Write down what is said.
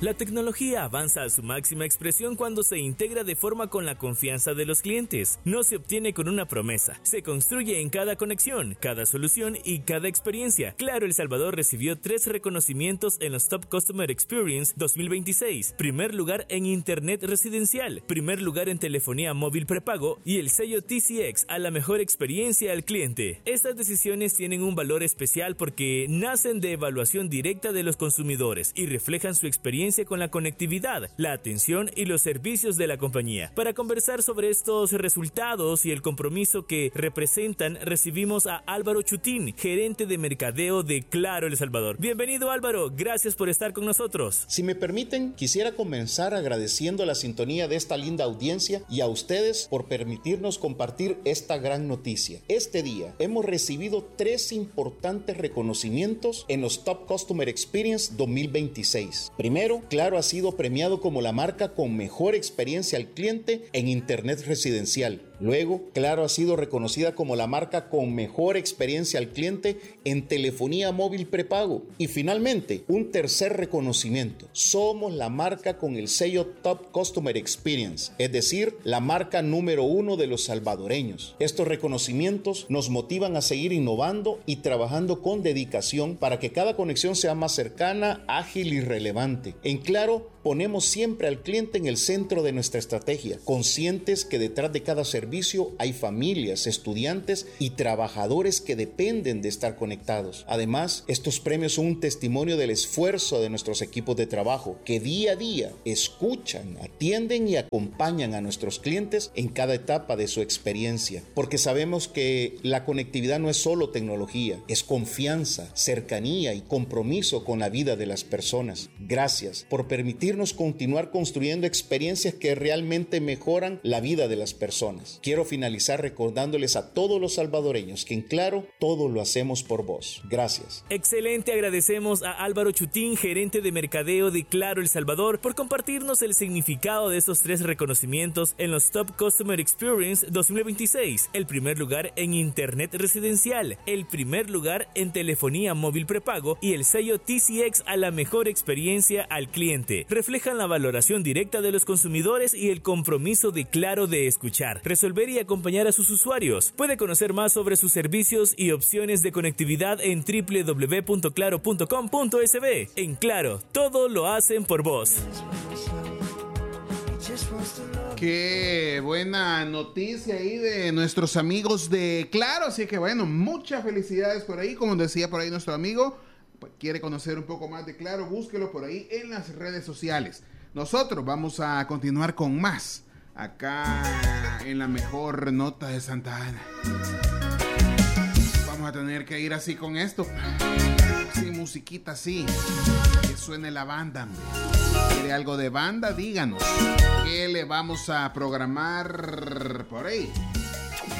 La tecnología avanza a su máxima expresión cuando se integra de forma con la confianza de los clientes. No se obtiene con una promesa, se construye en cada conexión, cada solución y cada experiencia. Claro El Salvador recibió 3 reconocimientos en los Top Customer Experience 2026, primer lugar en Internet residencial, primer lugar en telefonía móvil prepago y el sello TCX a la mejor experiencia al cliente. Estas decisiones tienen un valor especial porque nacen de evaluación directa de los consumidores y reflejan su experiencia con la conectividad, la atención y los servicios de la compañía. Para conversar sobre estos resultados y el compromiso que representan, recibimos a Álvaro Chutín, gerente de mercadeo de Claro El Salvador. Bienvenido, Álvaro, gracias por estar con nosotros. Si me permiten, quisiera comenzar agradeciendo la sintonía de esta linda audiencia y a ustedes por permitirnos compartir esta gran noticia. Este día hemos recibido 3 importantes reconocimientos en los Top Customer Experience 2026. Primero, Claro ha sido premiado como la marca con mejor experiencia al cliente en Internet residencial. Luego, Claro ha sido reconocida como la marca con mejor experiencia al cliente en telefonía móvil prepago. Y finalmente, un tercer reconocimiento. Somos la marca con el sello Top Customer Experience, es decir, la marca número 1 de los salvadoreños. Estos reconocimientos nos motivan a seguir innovando y trabajando con dedicación para que cada conexión sea más cercana, ágil y relevante. En Claro, ponemos siempre al cliente en el centro de nuestra estrategia, conscientes que detrás de cada servicio hay familias, estudiantes y trabajadores que dependen de estar conectados. Además, estos premios son un testimonio del esfuerzo de nuestros equipos de trabajo, que día a día escuchan, atienden y acompañan a nuestros clientes en cada etapa de su experiencia, porque sabemos que la conectividad no es solo tecnología, es confianza, cercanía y compromiso con la vida de las personas. Gracias por permitirnos continuar construyendo experiencias que realmente mejoran la vida de las personas. Quiero finalizar recordándoles a todos los salvadoreños que en Claro todo lo hacemos por vos. Gracias. Excelente, agradecemos a Álvaro Chutín, gerente de mercadeo de Claro El Salvador, por compartirnos el significado de estos 3 reconocimientos en los Top Customer Experience 2026, el primer lugar en Internet residencial, el primer lugar en telefonía móvil prepago y el sello TCX a la mejor experiencia al cliente. Reflejan la valoración directa de los consumidores y el compromiso de Claro de escuchar, resolver y acompañar a sus usuarios. Puede conocer más sobre sus servicios y opciones de conectividad en www.claro.com.sb. En Claro, todo lo hacen por vos. Qué buena noticia ahí de nuestros amigos de Claro, así que bueno, muchas felicidades por ahí, como decía por ahí nuestro amigo. Quiere conocer un poco más de Claro, búsquelo por ahí en las redes sociales. Nosotros vamos a continuar con más acá en la mejor nota de Santa Ana. Vamos a tener que ir así con esto. Sí, musiquita así. Que suene la banda. ¿Quiere algo de banda? Díganos. ¿Qué le vamos a programar por ahí?